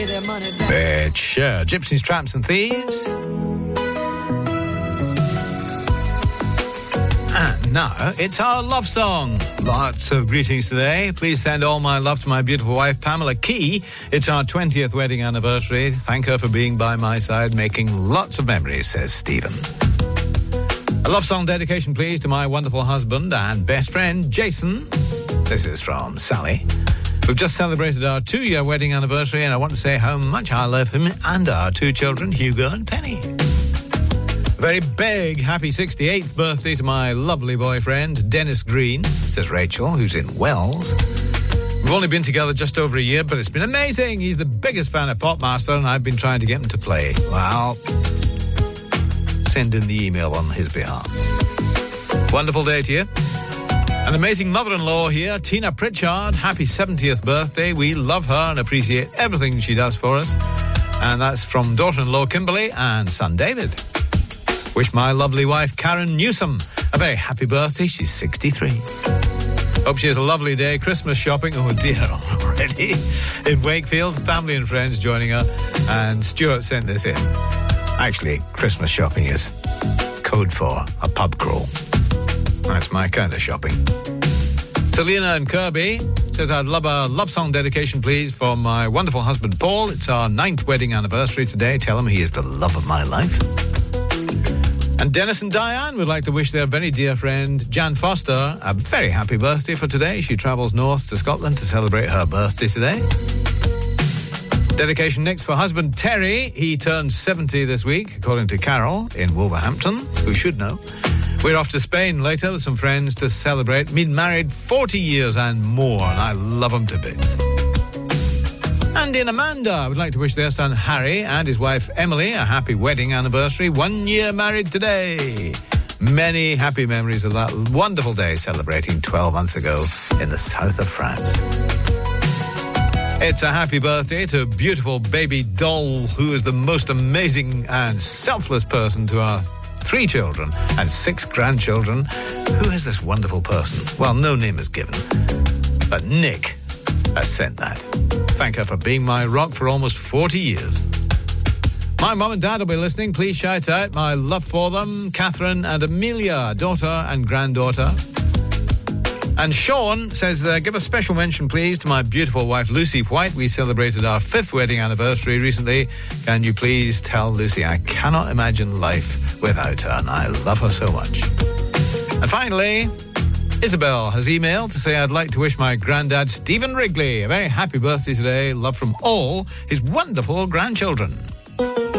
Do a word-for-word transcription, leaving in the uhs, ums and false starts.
It's uh, Gypsies, Tramps and Thieves. And now it's our love song. Lots of greetings today. Please send all my love to my beautiful wife, Pamela Key. It's our twentieth wedding anniversary. Thank her for being by my side, making lots of memories, says Stephen. A love song dedication, please, to my wonderful husband and best friend, Jason. This is from Sally. We've just celebrated our two-year wedding anniversary, and I want to say how much I love him and our two children, Hugo and Penny. A very big happy sixty-eighth birthday to my lovely boyfriend, Dennis Green, says Rachel, who's in Wells. We've only been together just over a year, but it's been amazing. He's the biggest fan of Popmaster, and I've been trying to get him to play. Well, send in the email on his behalf. Wonderful day to you. An amazing mother-in-law here, Tina Pritchard. Happy seventieth birthday. We love her and appreciate everything she does for us. And that's from daughter-in-law Kimberly and son David. Wish my lovely wife Karen Newsom a very happy birthday. She's sixty-three. Hope she has a lovely day. Christmas shopping, oh dear, already in Wakefield. Family and friends joining her. And Stuart sent this in. Actually, Christmas shopping is code for a pub crawl. That's my kind of shopping. Selena and Kirby says, I'd love a love song dedication, please, for my wonderful husband, Paul. It's our ninth wedding anniversary today. Tell him he is the love of my life. And Dennis and Diane would like to wish their very dear friend, Jan Foster, a very happy birthday for today. She travels north to Scotland to celebrate her birthday today. Dedication next for husband Terry. He turns seventy this week, according to Carol in Wolverhampton, who should know. We're off to Spain later with some friends to celebrate. Been married forty years and more, and I love them to bits. And in Amanda, I would like to wish their son Harry and his wife Emily a happy wedding anniversary. One year married today. Many happy memories of that wonderful day celebrating twelve months ago in the south of France. It's a happy birthday to beautiful baby doll, who is the most amazing and selfless person to our three children and six grandchildren. Who is this wonderful person? Well, no name is given, but Nick has sent that. Thank her for being my rock for almost forty years. My mum and dad will be listening. Please shout out my love for them. Catherine and Amelia, daughter and granddaughter. And Sean says, uh, give a special mention, please, to my beautiful wife, Lucy White. We celebrated our fifth wedding anniversary recently. Can you please tell Lucy I cannot imagine life without her, and I love her so much. And finally, Isabel has emailed to say, I'd like to wish my granddad, Stephen Wrigley, a very happy birthday today. Love from all his wonderful grandchildren.